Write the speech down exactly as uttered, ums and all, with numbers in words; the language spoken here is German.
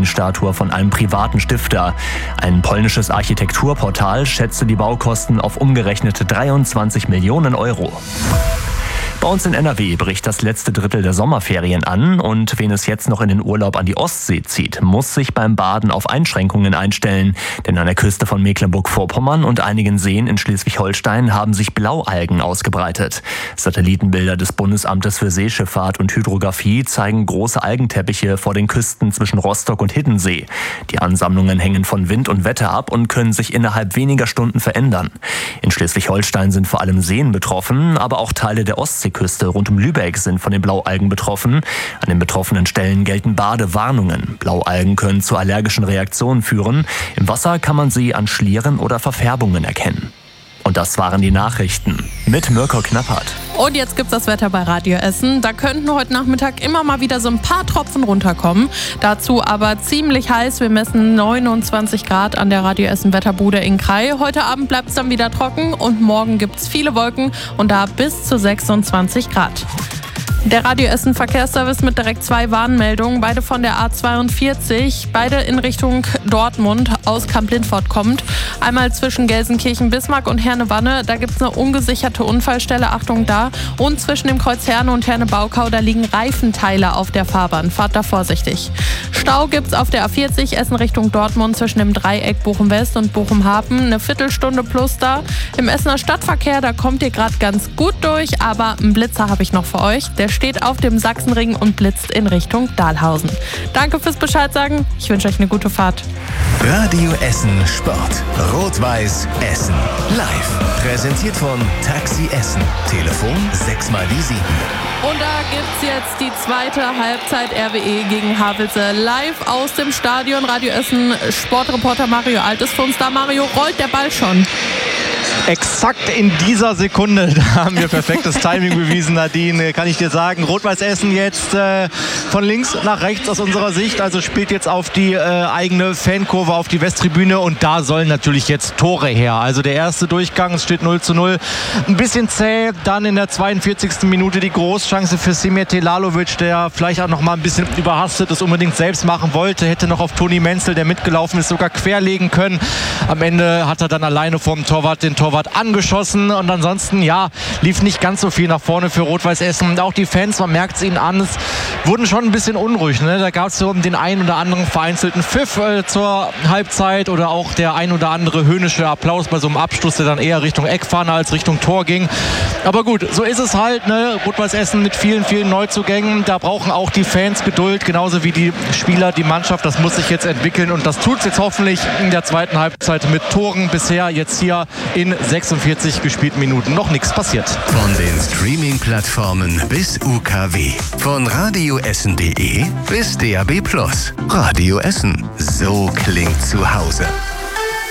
Marienstatue von einem privaten Stifter. Ein polnisches Architekturportal schätzte die Baukosten auf umgerechnet dreiundzwanzig Millionen Euro. Bei uns in N R W bricht das letzte Drittel der Sommerferien an und wen es jetzt noch in den Urlaub an die Ostsee zieht, muss sich beim Baden auf Einschränkungen einstellen. Denn an der Küste von Mecklenburg-Vorpommern und einigen Seen in Schleswig-Holstein haben sich Blaualgen ausgebreitet. Satellitenbilder des Bundesamtes für Seeschifffahrt und Hydrographie zeigen große Algenteppiche vor den Küsten zwischen Rostock und Hiddensee. Die Ansammlungen hängen von Wind und Wetter ab und können sich innerhalb weniger Stunden verändern. In Schleswig-Holstein sind vor allem Seen betroffen, aber auch Teile der Ostsee Küste rund um Lübeck sind von den Blaualgen betroffen. An den betroffenen Stellen gelten Badewarnungen. Blaualgen können zu allergischen Reaktionen führen. Im Wasser kann man sie an Schlieren oder Verfärbungen erkennen. Und das waren die Nachrichten mit Mirko Knappert. Und jetzt gibt's das Wetter bei Radio Essen. Da könnten heute Nachmittag immer mal wieder so ein paar Tropfen runterkommen. Dazu aber ziemlich heiß. Wir messen neunundzwanzig Grad an der Radio Essen Wetterbude in Krai. Heute Abend bleibt's dann wieder trocken und morgen gibt's viele Wolken und da bis zu sechsundzwanzig Grad. Der Radio Essen Verkehrsservice mit direkt zwei Warnmeldungen, beide von der A zweiundvierzig, beide in Richtung Dortmund aus Kamp-Lintfort kommt. Einmal zwischen Gelsenkirchen-Bismarck und Herne-Wanne, da gibt es eine ungesicherte Unfallstelle, Achtung da. Und zwischen dem Kreuz Herne und Herne-Baukau, da liegen Reifenteile auf der Fahrbahn, fahrt da vorsichtig. Stau gibt es auf der A vierzig, Essen Richtung Dortmund zwischen dem Dreieck Bochum-West und Bochum-Hafen, eine Viertelstunde plus da. Im Essener Stadtverkehr, da kommt ihr gerade ganz gut durch, aber einen Blitzer habe ich noch für euch. Der steht auf dem Sachsenring und blitzt in Richtung Dahlhausen. Danke fürs Bescheid sagen. Ich wünsche euch eine gute Fahrt. Radio Essen Sport. Rot-Weiß Essen. Live. Präsentiert von Taxi Essen. Telefon sechs mal die sieben. Und da gibt's jetzt die zweite Halbzeit R W E gegen Havelse. Live aus dem Stadion. Radio Essen Sportreporter Mario Alt ist für uns da. Mario, rollt der Ball schon? Exakt in dieser Sekunde, da haben wir perfektes Timing bewiesen, Nadine, kann ich dir sagen. Rot-Weiß Essen jetzt äh, von links nach rechts aus unserer Sicht, also spielt jetzt auf die äh, eigene Fankurve, auf die Westtribüne und da sollen natürlich jetzt Tore her. Also der erste Durchgang, es steht null zu null, ein bisschen zäh, dann in der zweiundvierzigsten Minute die Großchance für Semir Telalovic, der vielleicht auch noch mal ein bisschen überhastet es unbedingt selbst machen wollte, hätte noch auf Toni Menzel, der mitgelaufen ist, sogar querlegen können. Am Ende hat er dann alleine vorm Torwart den Torwart angeschossen und ansonsten, ja, lief nicht ganz so viel nach vorne für Rot-Weiß Essen. Und auch die Fans, man merkt es ihnen an, es wurden schon ein bisschen unruhig. Ne? Da gab es so den einen oder anderen vereinzelten Pfiff äh, zur Halbzeit oder auch der ein oder andere höhnische Applaus bei so einem Abschluss, der dann eher Richtung Eckfahne als Richtung Tor ging. Aber gut, so ist es halt. Ne? Rot-Weiß Essen mit vielen, vielen Neuzugängen. Da brauchen auch die Fans Geduld, genauso wie die Spieler, die Mannschaft. Das muss sich jetzt entwickeln und das tut es jetzt hoffentlich in der zweiten Halbzeit mit Toren. Bisher jetzt hier in sechsundvierzig gespielten Minuten noch nichts passiert. Von den Streaming-Plattformen bis U K W. Von radioessen punkt de bis D A B plus. Radio Essen. So klingt zu Hause.